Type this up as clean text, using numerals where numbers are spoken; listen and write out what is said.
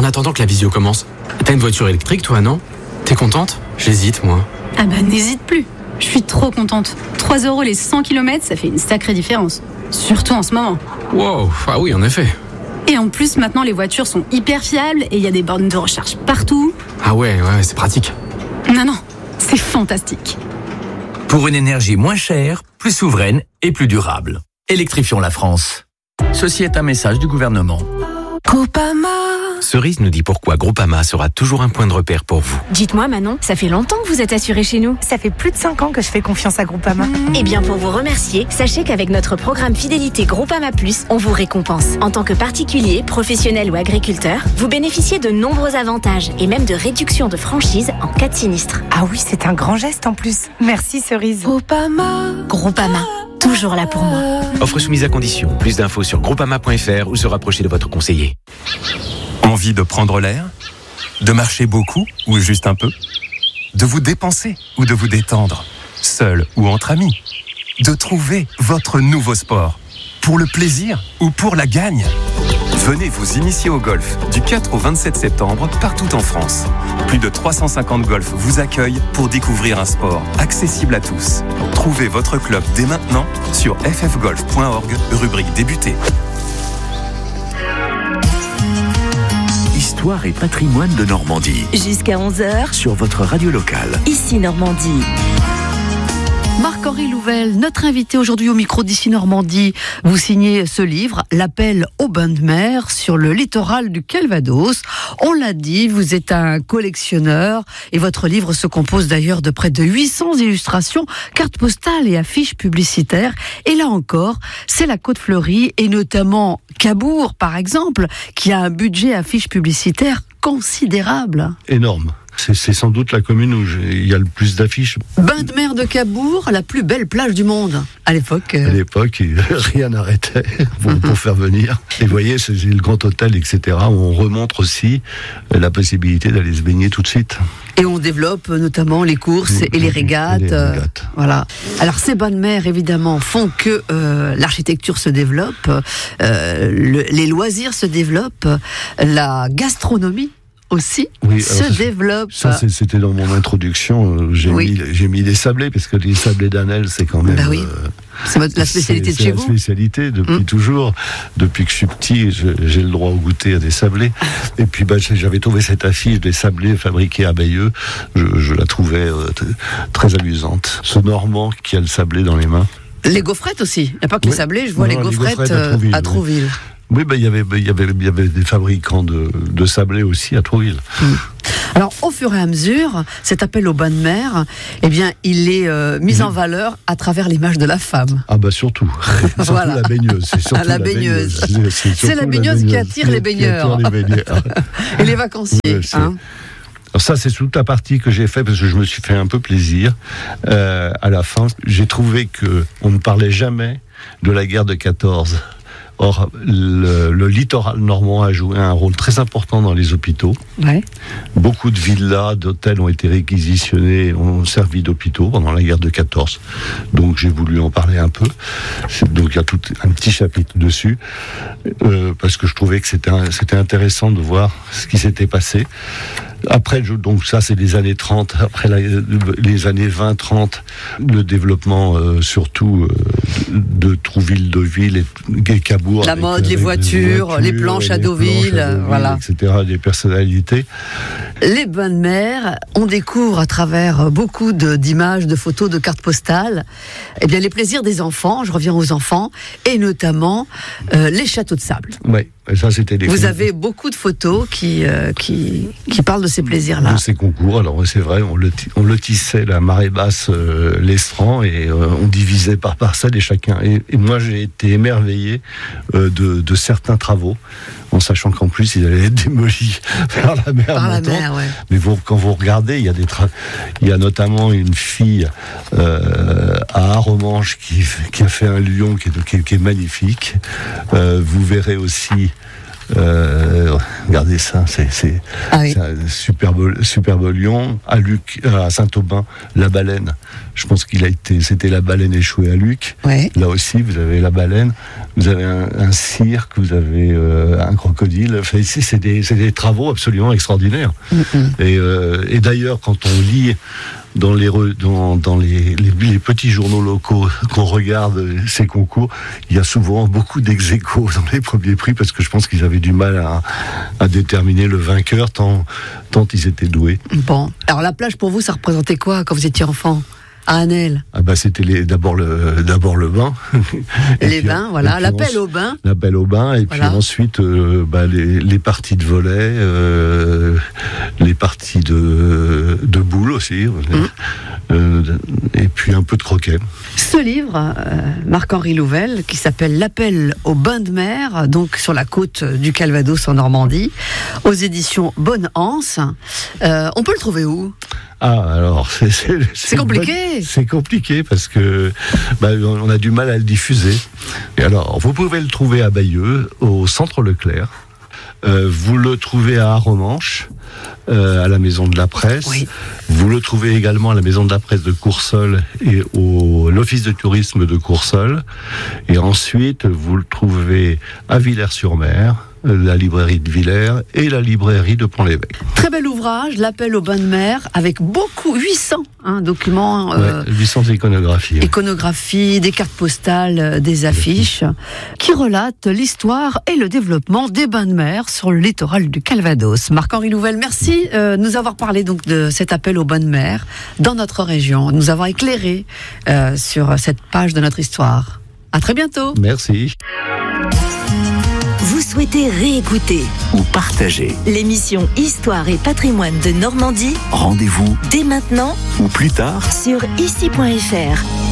attendant que la visio commence, t'as une voiture électrique, toi, non? T'es contente? J'hésite, moi. Ah bah, n'hésite plus. Je suis trop contente. 3 € les 100 km, ça fait une sacrée différence. Surtout en ce moment. Wow, ah oui, en effet. Et en plus, maintenant, les voitures sont hyper fiables et il y a des bornes de recharge partout. Ah ouais, c'est pratique. Non, c'est fantastique. Pour une énergie moins chère, plus souveraine et plus durable. Électrifions la France. Ceci est un message du gouvernement. Groupama. Cerise nous dit pourquoi Groupama sera toujours un point de repère pour vous. Dites-moi Manon, ça fait longtemps que vous êtes assurée chez nous. Ça fait plus de 5 ans que je fais confiance à Groupama. Eh bien pour vous remercier, sachez qu'avec notre programme fidélité Groupama Plus, on vous récompense. En tant que particulier, professionnel ou agriculteur, vous bénéficiez de nombreux avantages et même de réductions de franchise en cas de sinistre. Ah oui, c'est un grand geste en plus. Merci Cerise. Groupama, toujours là pour moi. Offre soumise à condition. Plus d'infos sur groupama.fr ou se rapprocher de votre conseiller. Envie de prendre l'air? De marcher beaucoup ou juste un peu? De vous dépenser ou de vous détendre? Seul ou entre amis? De trouver votre nouveau sport? Pour le plaisir ou pour la gagne? Venez vous initier au golf du 4 au 27 septembre partout en France. Plus de 350 golfs vous accueillent pour découvrir un sport accessible à tous. Trouvez votre club dès maintenant sur ffgolf.org, rubrique débuter. Histoire et patrimoine de Normandie. Jusqu'à 11h, Sur votre radio locale. ici Normandie. Marc-Henri Louvel, notre invité aujourd'hui au micro d'Ici Normandie. Vous signez ce livre, L'appel aux bains de mer, sur le littoral du Calvados. On l'a dit, vous êtes un collectionneur et votre livre se compose d'ailleurs de près de 800 illustrations, cartes postales et affiches publicitaires. Et là encore, c'est la Côte Fleurie et notamment Cabourg, par exemple, qui a un budget affiches publicitaires considérable. Énorme. C'est sans doute la commune où il y a le plus d'affiches. Bain de mer de Cabourg, la plus belle plage du monde. À l'époque, rien n'arrêtait pour faire venir. Et vous voyez, c'est le grand hôtel, etc., où on remontre aussi la possibilité d'aller se baigner tout de suite. Et on développe notamment les courses et les régates. Voilà. Alors ces bains de mer, évidemment, font que l'architecture se développe, les loisirs se développent, la gastronomie aussi se développe. Ça, c'était dans mon introduction. J'ai mis les sablés, parce que les sablés d'Anel, c'est quand même... c'est la spécialité de chez vous. C'est la spécialité depuis toujours. Depuis que je suis petit, j'ai le droit au goûter à des sablés. Et puis j'avais trouvé cette affiche des sablés fabriqués à Bayeux. Je la trouvais très amusante. Ce Normand qui a le sablé dans les mains. Les gaufrettes aussi. Il n'y a pas que les sablés, je vois les gaufrettes à Trouville. Oui, il y avait des fabricants de sablés aussi à Trouville. Alors, au fur et à mesure, cet appel au bain de mer, eh bien, il est mis en valeur à travers l'image de la femme. Ah bah surtout. Surtout la baigneuse. C'est surtout la baigneuse. C'est la baigneuse qui attire les baigneurs. Et les vacanciers. Alors ça, c'est toute la partie que j'ai fait parce que je me suis fait un peu plaisir. À la fin, j'ai trouvé qu'on ne parlait jamais de la guerre de 14. Or, le littoral normand a joué un rôle très important dans les hôpitaux. Ouais. Beaucoup de villas, d'hôtels ont été réquisitionnés, ont servi d'hôpitaux pendant la guerre de 14. Donc j'ai voulu en parler un peu. Donc il y a tout un petit chapitre dessus, parce que je trouvais que c'était intéressant de voir ce qui s'était passé. Après, donc ça c'est les années 30, après les années 20-30, le développement surtout de Trouville, Deauville et Cabourg. La mode, les voitures, les planches à Deauville, voilà. Etc., des personnalités. Les bains de mer, on découvre à travers beaucoup d'images, de photos, de cartes postales, eh bien les plaisirs des enfants, je reviens aux enfants, et notamment les châteaux de sable. Oui. Ça, c'était Vous avez beaucoup de photos qui parlent de ces plaisirs-là. De ces concours, alors c'est vrai, on lotissait la marée basse l'estran et on divisait par parcelle et chacun. Et moi, j'ai été émerveillé de certains travaux, en sachant qu'en plus, ils allaient être démolis vers la mer montante. Ouais. Mais quand vous regardez, il y a notamment une fille à Arromanches qui a fait un lion qui est magnifique. Vous verrez aussi Regardez ça, c'est un superbe lion. À Luc, à Saint-Aubin, la baleine. Je pense c'était la baleine échouée à Luc. Ouais. Là aussi, vous avez la baleine. Vous avez un cirque, vous avez un crocodile. Enfin, ici, c'est des travaux absolument extraordinaires. Et d'ailleurs, quand on lit dans les petits journaux locaux qu'on regarde ces concours, il y a souvent beaucoup d'ex-aequo dans les premiers prix, parce que je pense qu'ils avaient du mal à déterminer le vainqueur tant ils étaient doués. Bon, alors la plage pour vous, ça représentait quoi quand vous étiez enfant à Annelle? C'était d'abord le bain. Les bains, voilà, l'appel au bain. L'appel au bain, et voilà. Puis ensuite les parties de volley, les parties de boules aussi, et puis un peu de croquet. Ce livre, Marc-Henri Louvel, qui s'appelle L'appel au bain de mer, donc sur la côte du Calvados en Normandie, aux éditions Bonne Anse. On peut le trouver où ? Alors, c'est compliqué. C'est compliqué parce que on a du mal à le diffuser. Et alors, vous pouvez le trouver à Bayeux, au Centre Leclerc. Vous le trouvez à Arromanches, à la Maison de la Presse. Oui. Vous le trouvez également à la Maison de la Presse de Coursol et l'Office de tourisme de Coursol. Et ensuite, vous le trouvez à Villers-sur-Mer, la librairie de Villers et la librairie de Pont-l'Évêque. Très bel ouvrage, L'appel au bain de mer, avec 800 documents. 800 iconographies. Iconographies, des cartes postales, des affiches, qui relatent l'histoire et le développement des bains de mer sur le littoral du Calvados. Marc-Henri Louvel, merci de nous avoir parlé donc de cet appel au bain de mer dans notre région, de nous avoir éclairé sur cette page de notre histoire. À très bientôt. Merci. Vous souhaitez réécouter ou partager l'émission Histoire et patrimoine de Normandie? Rendez-vous Dès maintenant ou plus tard sur ici.fr.